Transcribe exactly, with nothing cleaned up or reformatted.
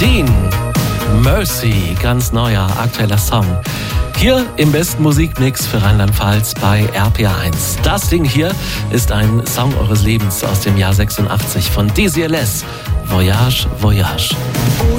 Dean, Mercy, ganz neuer, aktueller Song. Hier im besten Musikmix für Rheinland-Pfalz bei R P R eins. Das Ding hier ist ein Song eures Lebens aus dem Jahr sechsundachtzig von D C L S. Voyage, Voyage.